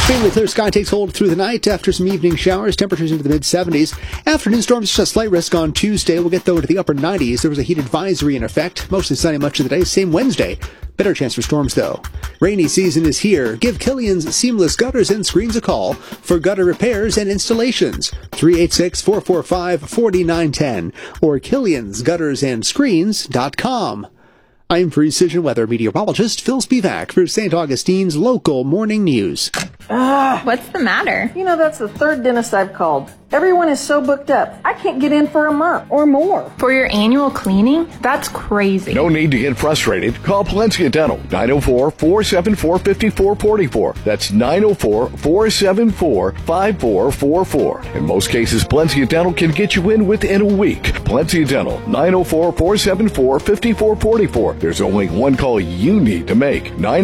Mainly clear sky takes hold through the night after some evening showers. Temperatures into the mid-70s. Afternoon storms, just a slight risk on Tuesday. We'll get, though, to the upper 90s. There was a heat advisory in effect. Mostly sunny much of the day. Same Wednesday. Better chance for storms, though. Rainy season is here. Give Killian's Seamless Gutters and Screens a call for gutter repairs and installations. 386-445-4910 or Killian'sGuttersAndScreens.com. I'm Precision Weather Meteorologist Phil Spivak for St. Augustine's local morning news. What's the matter? You know, that's the third dentist I've called. Everyone is so booked up. I can't get in for a month or more. For your annual cleaning? That's crazy. No need to get frustrated. Call Palencia Dental, 904-474-5444. That's 904-474-5444. In most cases, Palencia Dental can get you in within a week. Palencia Dental, 904-474-5444. There's only one call you need to make.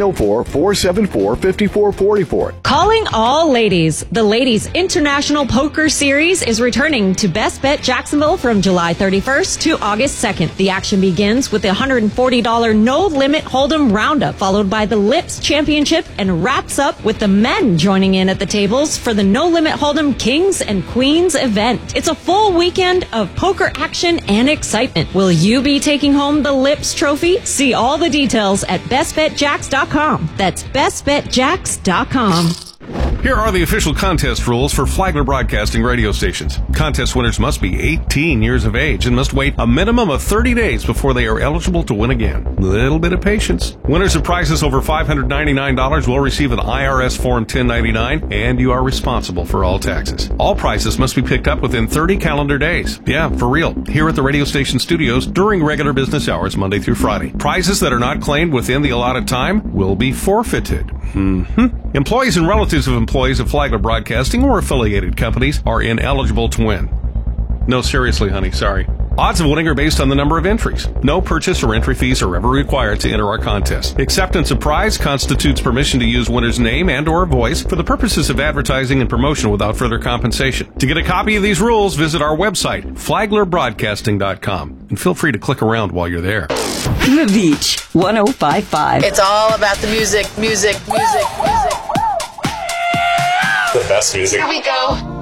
904-474-5444. Calling all ladies. The Ladies International Poker Series is returning to Best Bet Jacksonville from July 31st to August 2nd. The action begins with the $140 no-limit Hold'em Roundup, followed by the Lips Championship, and wraps up with the men joining in at the tables for the no-limit Hold'em Kings and Queens event. It's a full weekend of poker action and excitement. Will you be taking home the Lips trophy? See all the details at bestbetjacks.com. That's bestbetjacks.com. Here are the official contest rules for Flagler Broadcasting radio stations. Contest winners must be 18 years of age and must wait a minimum of 30 days before they are eligible to win again. Little bit of patience. Winners of prizes over $599 will receive an IRS Form 1099, and you are responsible for all taxes. All prizes must be picked up within 30 calendar days. Yeah, for real. Here at the radio station studios during regular business hours, Monday through Friday. Prizes that are not claimed within the allotted time will be forfeited. Employees and relatives of employees of Flagler Broadcasting or affiliated companies are ineligible to win. No, seriously, honey, sorry. Odds of winning are based on the number of entries. No purchase or entry fees are ever required to enter our contest. Acceptance of prize constitutes permission to use winner's name and or voice for the purposes of advertising and promotion without further compensation. To get a copy of these rules, visit our website, flaglerbroadcasting.com, and feel free to click around while you're there. The Beach, 105.5. It's all about the music, music, music, music. The best music. Here we go.